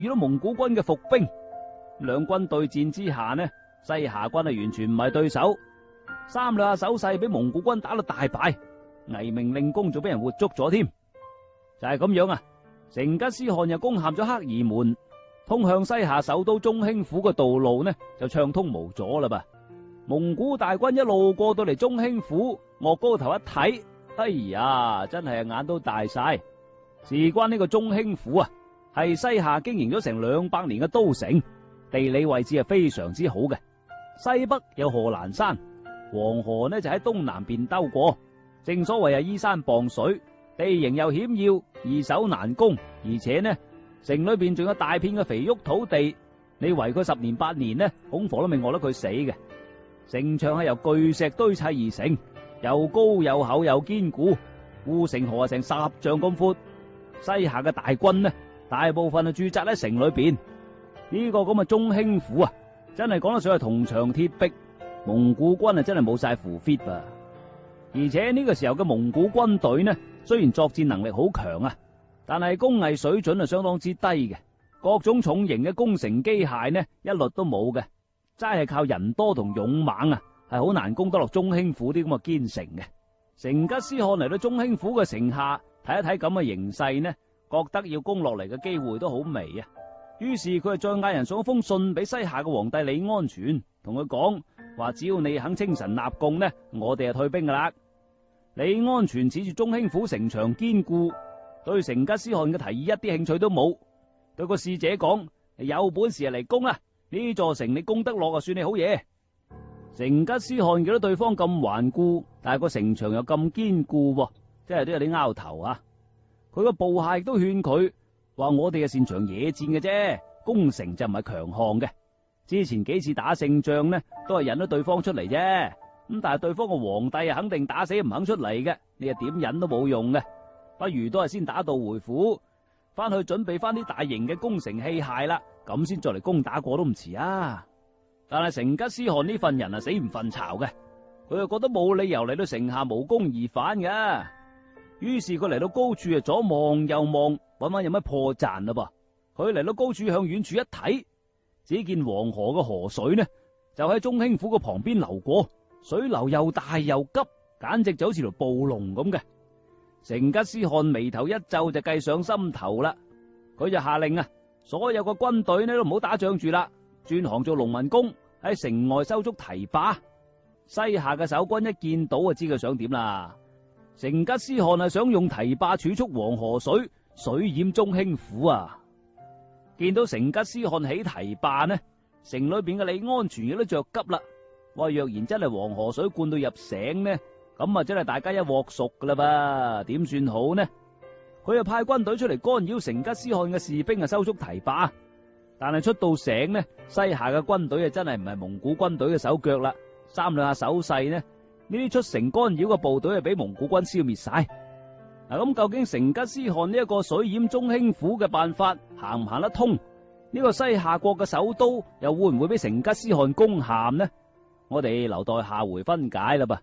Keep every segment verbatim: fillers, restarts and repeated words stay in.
遇到蒙古軍嘅伏兵，兩軍對戰之下呢，西夏軍係完全唔係對手，三兩下手勢俾蒙古軍打到大敗，魏明令公仲俾人活捉咗添。就係咁樣啊，成吉思汗又攻陷咗克爾門，通向西夏首都中興府嘅道路呢就暢通無阻啦噃。蒙古大軍一路過到嚟中興府，岳高頭一睇，哎呀，真係眼都大晒。事關呢個中興府啊，係西夏經營咗成兩百年嘅都城，地理位置係非常之好嘅。西北有賀蘭山，黃河呢就喺東南邊兜過，正所謂係依山傍水，地形又險要，易守難攻，而且呢城裏邊仲有大片嘅肥沃土地，你圍佢十年八年呢，恐防都未餓得佢死嘅。城牆係由巨石堆砌而成，又高又厚又堅固，護城河係成十丈咁闊。西夏嘅大軍呢，大部分係駐紮喺城裏邊。呢個咁嘅中興府啊，真係講得上係銅牆鐵壁，蒙古軍啊真係冇晒符 fit 噃。而且呢個時候嘅蒙古軍隊呢，雖然作戰能力好強啊，但係工藝水準係相當之低嘅，各種重型嘅工程機械呢，一律都冇嘅。齋係靠人多同勇猛啊，係好難攻得落中興府啲咁嘅堅城嘅。成吉思汗嚟到中興府嘅城下睇一睇咁嘅形勢呢，覺得要攻落嚟嘅機會都好微啊。於是佢就再嗌人送一封信俾西夏嘅皇帝李安全，同佢講話，只要你肯稱臣納貢呢，我哋就退兵噶啦。李安全指住中興府城牆堅固，對成吉思汗嘅提議一啲興趣都冇，對個使者講，有本事就嚟攻啦，呢座城你攻得落就算你好嘢。成吉思汗見到對方咁頑固，但係個城牆又咁堅固，真係都有啲拗頭啊。佢個部下亦都勸佢話，我哋係擅長野戰嘅啫，攻城就唔係強項嘅。之前幾次打勝仗呢，都係引咗對方出嚟啫。咁但係對方個皇帝啊，肯定打死唔肯出嚟嘅，你啊點引都冇用嘅。不如都係先打道回府，翻去準備翻啲大型嘅攻城器械啦，咁先再嚟攻打過都唔遲啊。但係成吉思汗呢份人啊，死唔瞓巢嘅，佢又覺得冇理由嚟到城下無功而返嘅。於是佢嚟到高處啊，左望右望，搵搵有乜破綻啦噃。佢嚟到高處向遠處一睇，只見黃河嘅河水呢就喺中興府嘅旁邊流過，水流又大又急，簡直就好似條暴龍咁嘅。成吉思汗眉頭一皺就計上心頭啦，佢就下令啊，所有個軍隊呢都唔好打仗住啦，轉行做農民工，喺城外修築堤壩。西夏嘅守軍一見到就知佢想點啦。成吉思汗係想用堤壩儲蓄黃河水，水淹中興府啊！見到成吉思汗起堤壩呢，城裏邊嘅李安全亦都着急啦。話若然真係黃河水灌到入城呢，咁啊真係大家一鑊熟噶啦噃，點算好呢？佢就派軍隊出嚟干擾成吉思汗嘅士兵啊，修築堤壩。但係出到城呢，西夏嘅軍隊啊真係唔係蒙古軍隊嘅手腳啦，三兩下手勢呢，呢啲出城干擾嘅部隊係俾蒙古軍消滅晒。嗱，咁究竟成吉思汗呢一個水淹中興府嘅辦法行唔行得通？呢個西夏國嘅首都又會唔會俾成吉思汗攻陷呢？我哋留待下回分解啦噃。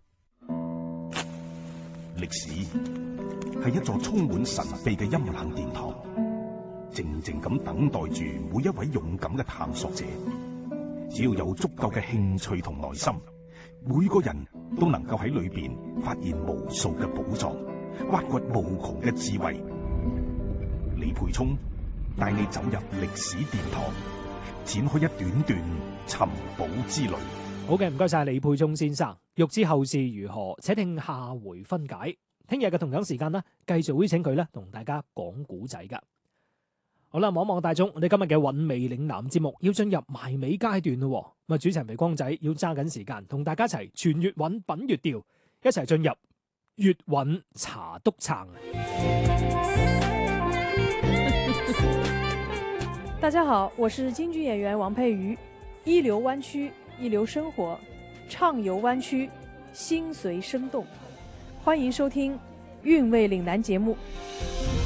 歷史係一座充滿神秘嘅陰冷殿堂，靜靜咁等待住每一位勇敢嘅探索者。只要有足夠嘅興趣同耐心，每個人都能夠喺裏邊發現無數嘅寶藏，挖掘無窮嘅智慧。李培聰帶你走入歷史殿堂，展開一段段尋寶之旅。 好嘅，唔該晒李培聰先生。欲知後事如何，且聽下回分解。聽日嘅同樣時間呢，繼續會請佢咧同大家講古仔噶。好啦，望一望大眾，我哋今日嘅韻味嶺南節目要進入埋尾階段咯。咁啊，主持人肥光仔要揸緊時間，同大家一齊全粵韻品粵調，一齊進入粵韻茶督撐。 大家好，我是京劇演員王佩瑜。一流灣區，一流生活，暢遊灣區，心隨生動。歡迎收聽《韻味嶺南》節目。